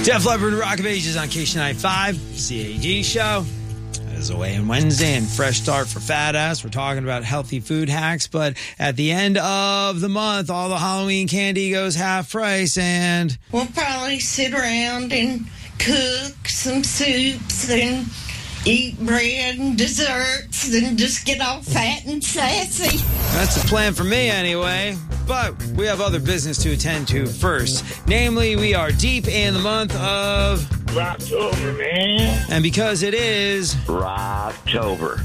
Def Leppard, Rock of Ages on K95, CAG show. As away on Wednesday and fresh start for Fat Ass. We're talking about healthy food hacks, but at the end of the month, all the Halloween candy goes half price, and we'll probably sit around and cook some soups and eat bread and desserts and just get all fat and sassy. That's the plan for me anyway. But we have other business to attend to first. Namely, we are deep in the month of Rocktober, man. And because it is Rocktober,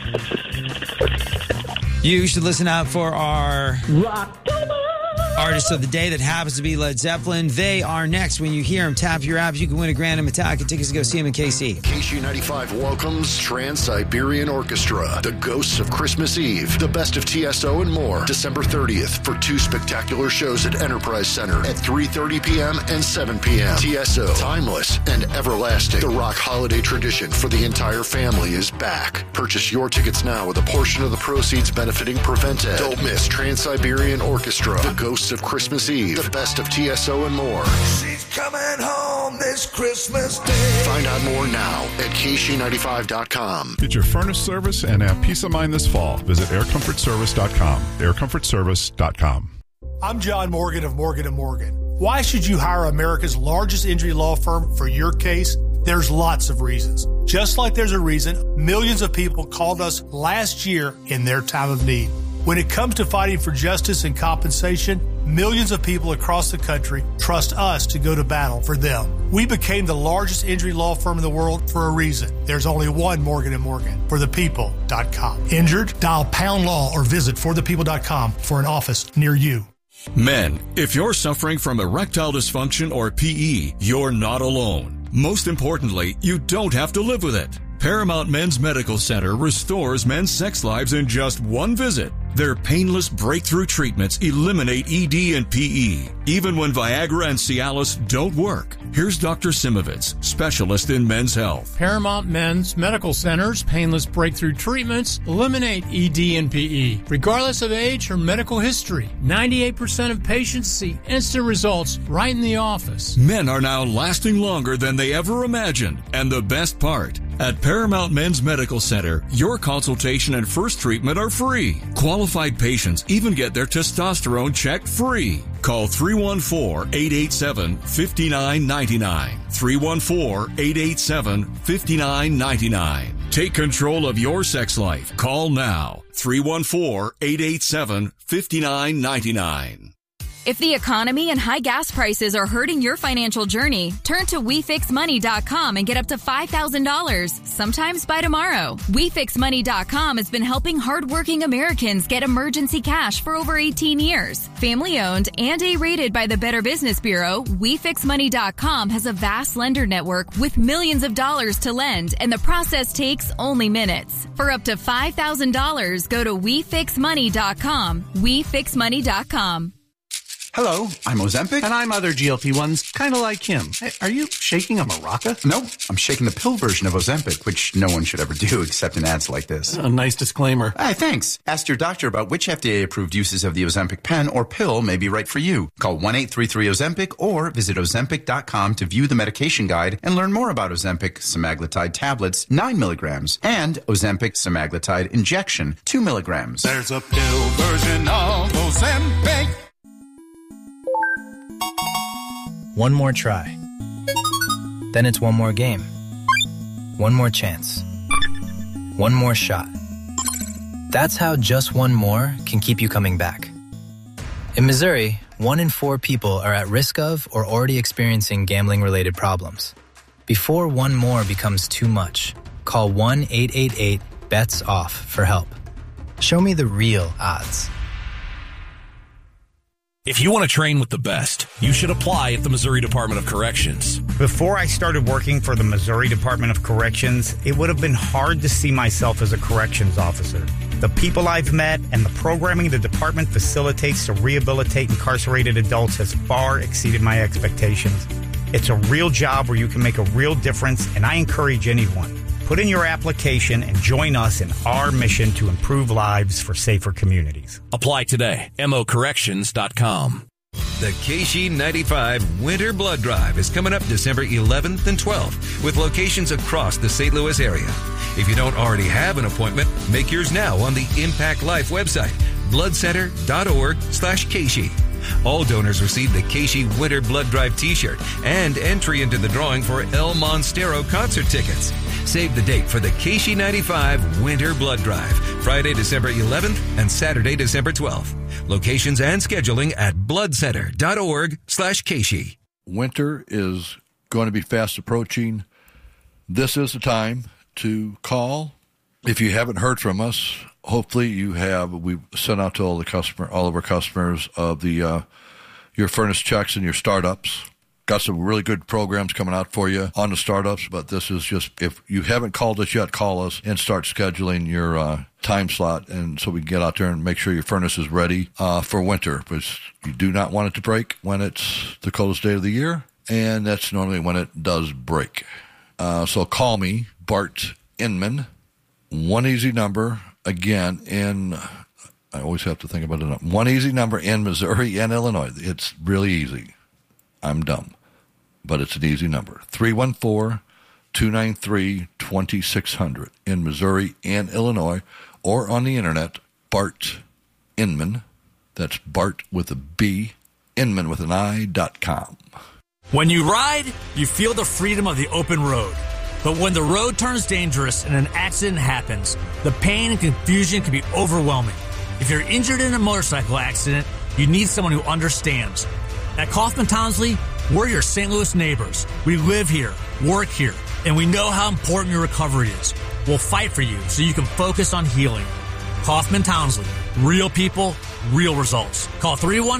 you should listen out for our Rocktober artist of the day that happens to be Led Zeppelin. They are next. When you hear them, tap your apps. You can win a grand and Metallica tickets to go see them in KC. KC95 welcomes Trans-Siberian Orchestra, The Ghosts of Christmas Eve, The Best of TSO, and more. December 30th for 2 spectacular shows at Enterprise Center at 3:30 p.m. and 7 p.m. TSO, timeless and everlasting. The rock holiday tradition for the entire family is back. Purchase your tickets now with a portion of the proceeds benefiting Prevented. Don't miss Trans-Siberian Orchestra, The Ghosts of Christmas Eve, The Best of TSO, and more. She's coming home this Christmas Day. Find out more now at KC95.com. Get your furnace service and have peace of mind this fall. Visit aircomfortservice.com. aircomfortservice.com. I'm John Morgan of Morgan & Morgan. Why should you hire America's largest injury law firm for your case? There's lots of reasons. Just like there's a reason millions of people called us last year in their time of need. When it comes to fighting for justice and compensation, millions of people across the country trust us to go to battle for them. We became the largest injury law firm in the world for a reason. There's only one Morgan & Morgan, forthepeople.com. Injured? Dial pound law or visit forthepeople.com for an office near you. Men, if you're suffering from erectile dysfunction or PE, you're not alone. Most importantly, you don't have to live with it. Paramount Men's Medical Center restores men's sex lives in just one visit. Their painless breakthrough treatments eliminate ED and PE, even when Viagra and Cialis don't work. Here's Dr. Simovitz, specialist in men's health. Paramount Men's Medical Center's painless breakthrough treatments eliminate ED and PE, regardless of age or medical history. 98% of patients see instant results right in the office. Men are now lasting longer than they ever imagined. And the best part, at Paramount Men's Medical Center, your consultation and first treatment are free. Qualified patients even get their testosterone checked free. Call 314-887-5999. 314-887-5999. Take control of your sex life. Call now. 314-887-5999. If the economy and high gas prices are hurting your financial journey, turn to WeFixMoney.com and get up to $5,000, sometimes by tomorrow. WeFixMoney.com has been helping hardworking Americans get emergency cash for over 18 years. Family-owned and A-rated by the Better Business Bureau, WeFixMoney.com has a vast lender network with millions of dollars to lend, and the process takes only minutes. For up to $5,000, go to WeFixMoney.com. WeFixMoney.com. Hello, I'm Ozempic. And I'm other GLP-1s, kind of like him. Hey, are you shaking a maraca? No, I'm shaking the pill version of Ozempic, which no one should ever do except in ads like this. A nice disclaimer. Hey, thanks. Ask your doctor about which FDA-approved uses of the Ozempic pen or pill may be right for you. Call 1-833-OZEMPIC or visit Ozempic.com to view the medication guide and learn more about Ozempic semaglutide tablets, 9 milligrams, and Ozempic semaglutide injection, 2 milligrams. There's a pill version of Ozempic. One more try. Then it's one more game. One more chance. One more shot. That's how just one more can keep you coming back. In Missouri, 1 in 4 people are at risk of or already experiencing gambling-related problems. Before one more becomes too much, call 1-888-BETS-OFF for help. Show me the real odds. If you want to train with the best, you should apply at the Missouri Department of Corrections. Before I started working for the Missouri Department of Corrections, it would have been hard to see myself as a corrections officer. The people I've met and the programming the department facilitates to rehabilitate incarcerated adults has far exceeded my expectations. It's a real job where you can make a real difference, and I encourage anyone. Put in your application and join us in our mission to improve lives for safer communities. Apply today. mocorrections.com. The KSHE 95 Winter Blood Drive is coming up December 11th and 12th with locations across the St. Louis area. If you don't already have an appointment, make yours now on the Impact Life website, bloodcenter.org/KSHE. All donors receive the KSHE Winter Blood Drive t-shirt and entry into the drawing for El Monstero concert tickets. Save the date for the KSHE 95 Winter Blood Drive, Friday, December 11th and Saturday, December 12th. Locations and scheduling at bloodcenter.org/KSHE. Winter is going to be fast approaching. This is the time to call. If you haven't heard from us, hopefully you have. We've sent out to all of our customers of the your furnace checks and your startups. Got some really good programs coming out for you on the startups, but this is just, if you haven't called us yet, call us and start scheduling your time slot, and so we can get out there and make sure your furnace is ready for winter, because you do not want it to break when it's the coldest day of the year, and that's normally when it does break. So call me, Bart Inman. One easy number, again, I always have to think about it. One easy number in Missouri and Illinois. It's really easy. I'm dumb, but it's an easy number. 314-293-2600 in Missouri and Illinois, or on the internet, Bart Inman. That's Bart with a B, Inman with an I.com. When you ride, you feel the freedom of the open road. But when the road turns dangerous and an accident happens, the pain and confusion can be overwhelming. If you're injured in a motorcycle accident, you need someone who understands. At Kaufman Townsley, we're your St. Louis neighbors. We live here, work here, and we know how important your recovery is. We'll fight for you so you can focus on healing. Kaufman Townsley, real people, real results. Call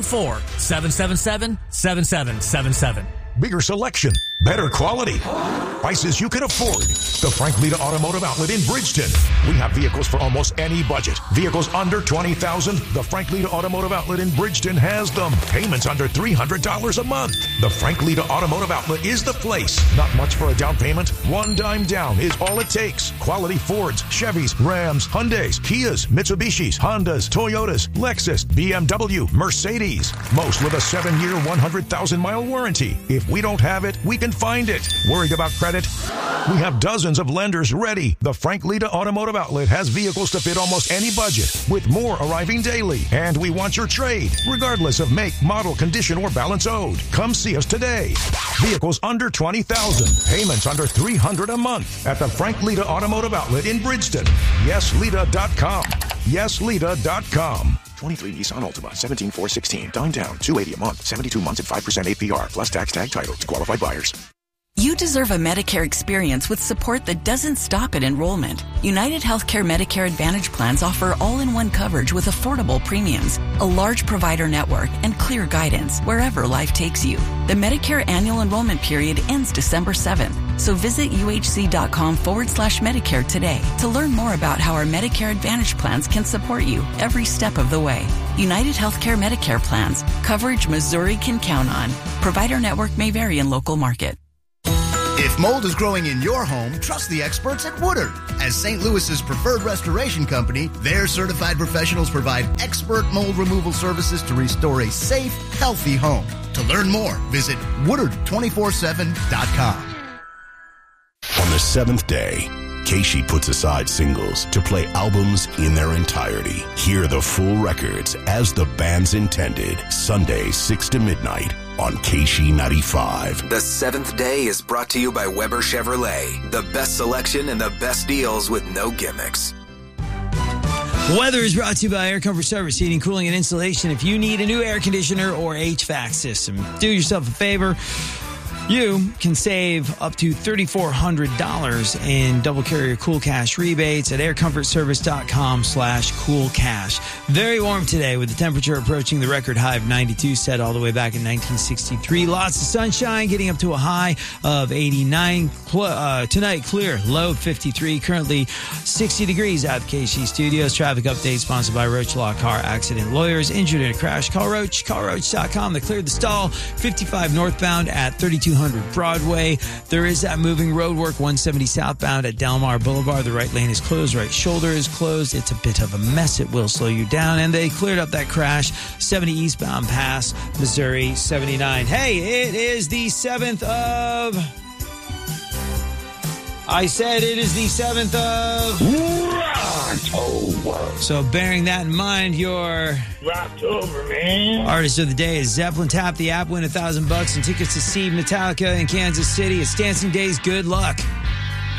314-777-7777. Bigger selection, better quality, prices you can afford. The Frank Lita Automotive Outlet in Bridgeton. We have vehicles for almost any budget. Vehicles under $20,000. The Frank Lita Automotive Outlet in Bridgeton has them. Payments under $300 a month. The Frank Lita Automotive Outlet is the place. Not much for a down payment. One dime down is all it takes. Quality Fords, Chevys, Rams, Hyundais, Kias, Mitsubishis, Hondas, Toyotas, Lexus, BMW, Mercedes. Most with a 7-year, 100,000-mile warranty. If we don't have it, we can find it. Worried about credit? We have dozens of lenders ready. The Frank Lita Automotive Outlet has vehicles to fit almost any budget, with more arriving daily. And we want your trade, regardless of make, model, condition, or balance owed. Come see us today. Vehicles under $20,000. Payments under $300 a month at the Frank Lita Automotive Outlet in Bridgeton. YesLita.com. YesLita.com. 23 Nissan Altima, 17,416. Dime down, $280 a month, 72 months at 5% APR, plus tax tag title to qualified buyers. You deserve a Medicare experience with support that doesn't stop at enrollment. United Healthcare Medicare Advantage plans offer all-in-one coverage with affordable premiums, a large provider network, and clear guidance wherever life takes you. The Medicare annual enrollment period ends December 7th, so visit uhc.com/Medicare today to learn more about how our Medicare Advantage plans can support you every step of the way. United Healthcare Medicare plans, coverage Missouri can count on. Provider network may vary in local market. If mold is growing in your home, trust the experts at Woodard. As St. Louis's preferred restoration company, their certified professionals provide expert mold removal services to restore a safe, healthy home. To learn more, visit Woodard247.com. On the seventh day, KSHE puts aside singles to play albums in their entirety. Hear the full records as the bands intended. Sunday, 6 to midnight on KSHE 95. The seventh day is brought to you by Weber Chevrolet. The best selection and the best deals with no gimmicks. Weather is brought to you by Air Comfort Service, heating, cooling, and installation. If you need a new air conditioner or HVAC system, do yourself a favor. You can save up to $3,400 in double carrier cool cash rebates at aircomfortservice.com/cool cash. Very warm today with the temperature approaching the record high of 92 set all the way back in 1963. Lots of sunshine getting up to a high of 89. Tonight, clear, low 53. Currently 60 degrees at the KSHE studios. Traffic update sponsored by Roach Law Car Accident Lawyers. Injured in a crash, call Roach, callroach.com. They cleared the stall 55 northbound at 3200 200 Broadway. There is that moving road work, 170 southbound at Delmar Boulevard. The right lane is closed, right shoulder is closed. It's a bit of a mess. It will slow you down. And they cleared up that crash, 70 eastbound past Missouri 79. Hey, it is the 7th of... I said it is the 7th of October. So bearing that in mind, your October, man. artist of the day is Zeppelin. Tap the app, win $1,000 and tickets to see Metallica in Kansas City. It's Dancing Days. Good luck.